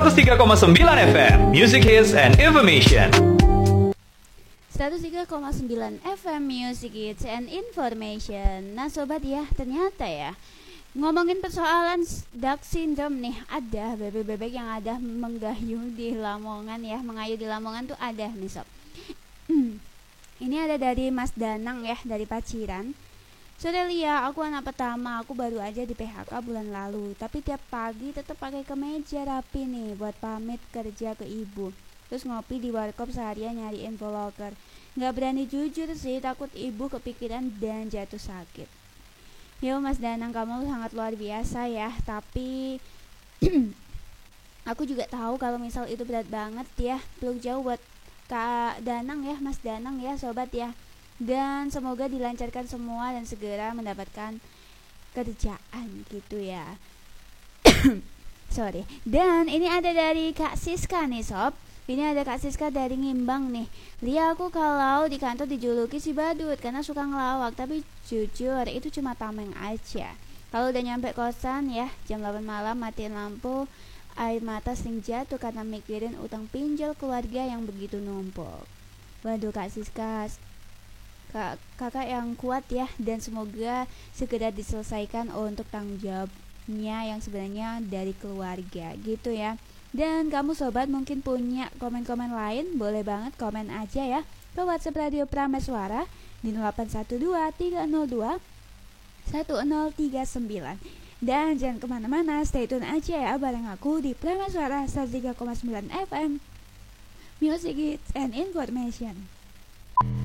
103,9 FM Music Hits and Information. 103,9 FM Music Hits and Information. Nah sobat ya, ternyata ya ngomongin persoalan dark syndrome nih, ada bebek-bebek yang ada menggayuh di Lamongan ya, mengayu di Lamongan tuh ada nih sob. Ini ada dari Mas Danang ya, dari Paciran. Sore Lia, aku anak pertama, aku baru aja di PHK bulan lalu, tapi tiap pagi tetap pakai kemeja rapi nih buat pamit kerja ke ibu. Terus ngopi di warkop seharian nyari info loker. Nggak berani jujur sih, takut ibu kepikiran dan jatuh sakit. Yo Mas Danang, kamu sangat luar biasa ya, tapi aku juga tahu kalau misal itu berat banget ya. Peluk jauh buat Kak Danang ya, Mas Danang ya, sobat ya. Dan semoga dilancarkan semua dan segera mendapatkan kerjaan gitu ya. Sorry. Dan ini ada dari Kak Siska nih sob. Ini ada Kak Siska dari Ngimbang nih. Lia, aku kalau di kantor dijuluki si badut karena suka ngelawak, tapi jujur itu cuma tameng aja. Kalau udah nyampe kosan ya jam 8 malam, matiin lampu, air mata sering jatuh karena mikirin utang pinjol keluarga yang begitu numpuk. Waduh Kak Siska, kakak yang kuat ya, dan semoga segera diselesaikan untuk tanggung jawabnya yang sebenarnya dari keluarga gitu ya. Dan kamu sobat mungkin punya komen-komen lain, boleh banget komen aja ya ke WhatsApp Radio Prameswara di 0812-302-1039. Dan jangan kemana-mana, stay tune aja ya bareng aku di Prameswara 103,9 FM Music Hits and Information.